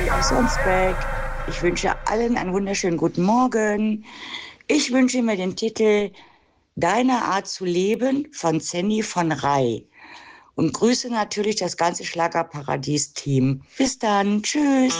Uli aus Sonsbeck. Ich wünsche allen einen wunderschönen guten Morgen. Ich wünsche mir den Titel Deine Art zu leben von Zenny von Rai. Und grüße natürlich das ganze Schlagerparadies-Team. Bis dann. Tschüss.